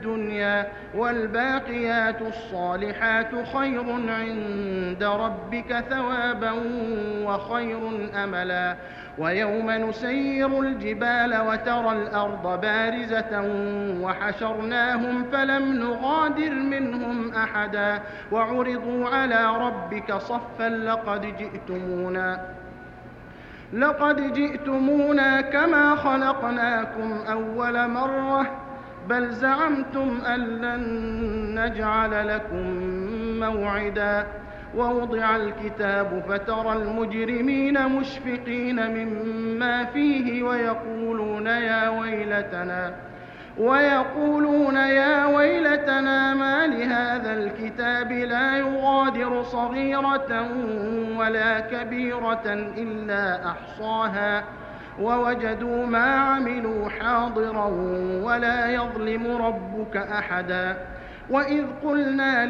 الدنيا والباقيات الصالحات خير عند ربك ثوابا وخير أملا. ويوم نسير الجبال وترى الأرض بارزة وحشرناهم فلم نغادر منهم أحدا وعرضوا على ربك صفا لقد جئتمونا كما خلقناكم أول مرة بل زعمتم أن لن نجعل لكم موعدا. ووضع الكتاب فترى المجرمين مشفقين مما فيه ويقولون يا ويلتنا ما لهذا الكتاب لا يغادر صغيرة ولا كبيرة إلا أحصاها ووجدوا ما عملوا حاضرا ولا يظلم ربك أحدا. وإذ قلنا